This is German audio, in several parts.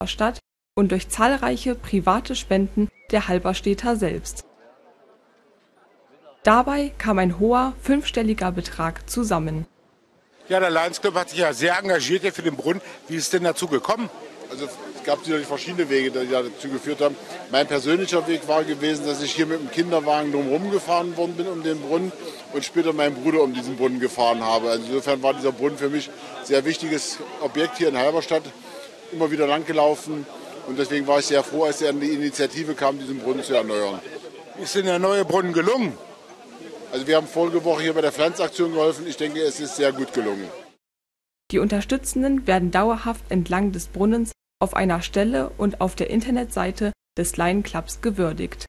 Halberstadt und durch zahlreiche private Spenden der Halberstädter selbst. Dabei kam ein hoher fünfstelliger Betrag zusammen. Ja, der Lions Club hat sich ja sehr engagiert hier für den Brunnen. Wie ist es denn dazu gekommen? Also es gab sicherlich verschiedene Wege, die dazu geführt haben. Mein persönlicher Weg war gewesen, dass ich hier mit dem Kinderwagen drumherum gefahren worden bin um den Brunnen und später meinen Bruder um diesen Brunnen gefahren habe. Also insofern war dieser Brunnen für mich ein sehr wichtiges Objekt hier in Halberstadt, immer wieder langgelaufen. Und deswegen war ich sehr froh, als er an die Initiative kam, diesen Brunnen zu erneuern. Ist denn der neue Brunnen gelungen? Also wir haben vorige Woche hier bei der Pflanzaktion geholfen. Ich denke, es ist sehr gut gelungen. Die Unterstützenden werden dauerhaft entlang des Brunnens auf einer Stelle und auf der Internetseite des Lions Clubs gewürdigt.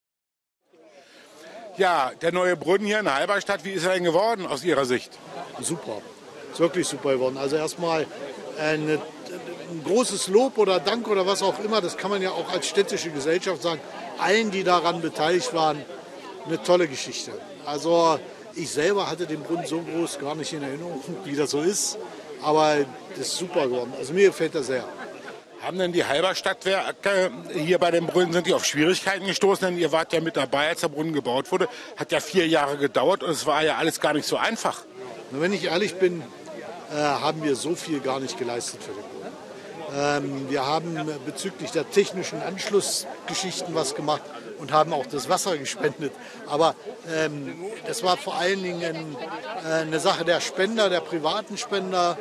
Ja, der neue Brunnen hier in Halberstadt, wie ist er denn geworden aus Ihrer Sicht? Super, ist wirklich super geworden. Also erstmal ein großes Lob oder Dank oder was auch immer, das kann man ja auch als städtische Gesellschaft sagen, allen, die daran beteiligt waren, eine tolle Geschichte. Also ich selber hatte den Brunnen so groß gar nicht in Erinnerung, wie das so ist, aber das ist super geworden. Also mir gefällt das sehr. Haben denn die Halberstadtwerke hier bei dem Brunnen, sind die auf Schwierigkeiten gestoßen? Denn ihr wart ja mit dabei, als der Brunnen gebaut wurde. Hat ja 4 Jahre gedauert und es war ja alles gar nicht so einfach. Und wenn ich ehrlich bin, haben wir so viel gar nicht geleistet für den Brunnen. Wir haben bezüglich der technischen Anschlussgeschichten was gemacht und haben auch das Wasser gespendet. Aber das war vor allen Dingen eine Sache der Spender, der privaten Spender,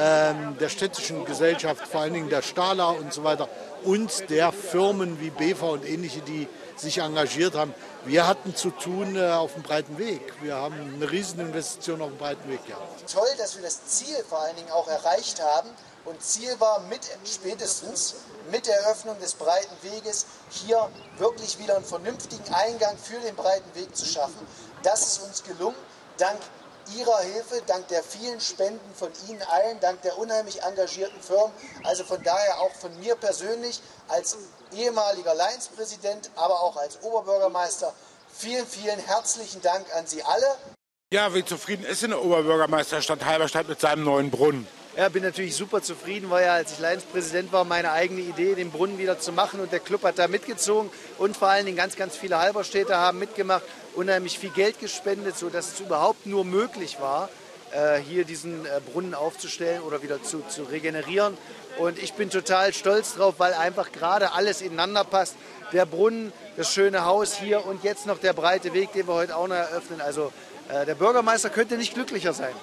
der städtischen Gesellschaft, vor allen Dingen der Stahler und so weiter und der Firmen wie BEFA und ähnliche, die sich engagiert haben. Wir hatten zu tun auf dem breiten Weg. Wir haben eine Rieseninvestition auf dem breiten Weg gehabt. Toll, dass wir das Ziel vor allen Dingen auch erreicht haben. Und Ziel war spätestens mit der Eröffnung des breiten Weges hier wirklich wieder einen vernünftigen Eingang für den breiten Weg zu schaffen. Das ist uns gelungen, dank Ihrer Hilfe, dank der vielen Spenden von Ihnen allen, dank der unheimlich engagierten Firmen. Also von daher auch von mir persönlich als ehemaliger Lions-Präsident, aber auch als Oberbürgermeister vielen, vielen herzlichen Dank an Sie alle. Ja, wie zufrieden ist denn der Oberbürgermeister Stadt Halberstadt mit seinem neuen Brunnen? Ja, bin natürlich super zufrieden, war ja, als ich Lions-Präsident war, meine eigene Idee, den Brunnen wieder zu machen und der Club hat da mitgezogen und vor allen Dingen ganz, ganz viele Halberstädter haben mitgemacht, unheimlich viel Geld gespendet, sodass es überhaupt nur möglich war, hier diesen Brunnen aufzustellen oder wieder zu regenerieren. Und ich bin total stolz drauf, weil einfach gerade alles ineinander passt. Der Brunnen, das schöne Haus hier und jetzt noch der breite Weg, den wir heute auch noch eröffnen. Also der Bürgermeister könnte nicht glücklicher sein.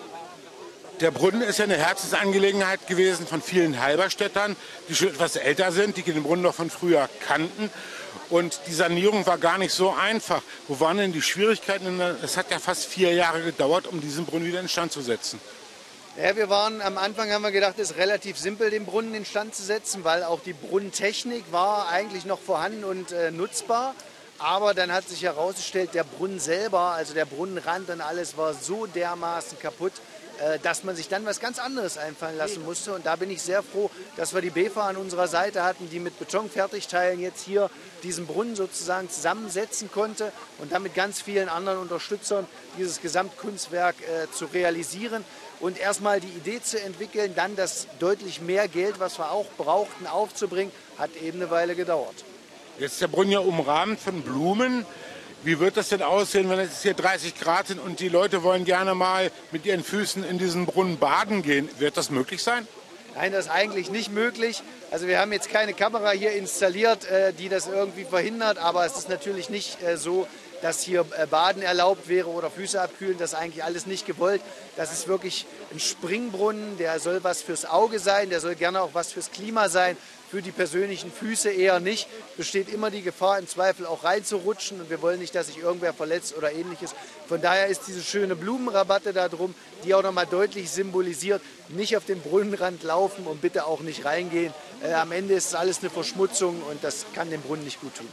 Der Brunnen ist ja eine Herzensangelegenheit gewesen von vielen Halberstädtern, die schon etwas älter sind, die den Brunnen noch von früher kannten. Und die Sanierung war gar nicht so einfach. Wo waren denn die Schwierigkeiten? Es hat ja fast 4 Jahre gedauert, um diesen Brunnen wieder instand zu setzen. Ja, am Anfang haben wir gedacht, es ist relativ simpel, den Brunnen instand zu setzen, weil auch die Brunnentechnik war eigentlich noch vorhanden und nutzbar. Aber dann hat sich herausgestellt, der Brunnen selber, also der Brunnenrand und alles war so dermaßen kaputt, dass man sich dann was ganz anderes einfallen lassen musste. Und da bin ich sehr froh, dass wir die BEFA an unserer Seite hatten, die mit Betonfertigteilen jetzt hier diesen Brunnen sozusagen zusammensetzen konnte und damit ganz vielen anderen Unterstützern dieses Gesamtkunstwerk zu realisieren und erstmal die Idee zu entwickeln, dann das deutlich mehr Geld, was wir auch brauchten, aufzubringen, hat eben eine Weile gedauert. Jetzt ist der Brunnen ja umrahmt von Blumen. Wie wird das denn aussehen, wenn es hier 30 Grad sind und die Leute wollen gerne mal mit ihren Füßen in diesen Brunnen baden gehen? Wird das möglich sein? Nein, das ist eigentlich nicht möglich. Also wir haben jetzt keine Kamera hier installiert, die das irgendwie verhindert. Aber es ist natürlich nicht so, dass hier Baden erlaubt wäre oder Füße abkühlen. Das ist eigentlich alles nicht gewollt. Das ist wirklich ein Springbrunnen. Der soll was fürs Auge sein. Der soll gerne auch was fürs Klima sein. Für die persönlichen Füße eher nicht. Besteht immer die Gefahr, im Zweifel auch reinzurutschen. Und wir wollen nicht, dass sich irgendwer verletzt oder ähnliches. Von daher ist diese schöne Blumenrabatte da drum, die auch nochmal deutlich symbolisiert, nicht auf den Brunnenrand laufen und bitte auch nicht reingehen. Am Ende ist es alles eine Verschmutzung und das kann dem Brunnen nicht gut tun.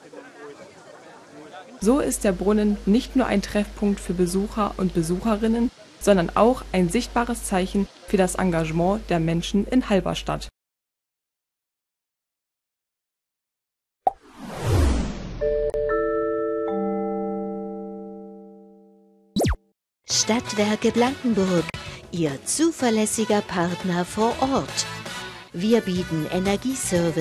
So ist der Brunnen nicht nur ein Treffpunkt für Besucher und Besucherinnen, sondern auch ein sichtbares Zeichen für das Engagement der Menschen in Halberstadt. Stadtwerke Blankenburg, Ihr zuverlässiger Partner vor Ort. Wir bieten Energieservice